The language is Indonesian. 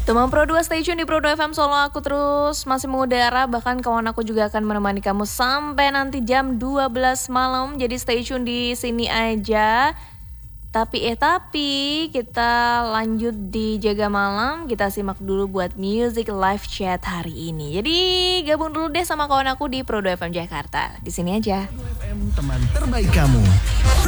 Teman Pro 2 stay tune di Pro 2 FM Solo. Aku terus masih mengudara. Bahkan kawan aku juga akan menemani kamu sampai nanti jam 12 malam. Jadi stay tune di sini aja. Tapi kita lanjut di Jaga Malam. Kita simak dulu buat music live chat hari ini. Jadi gabung dulu deh sama kawan aku di Pro 2 FM Jakarta. Di sini aja. Pro 2 FM, teman terbaik kamu.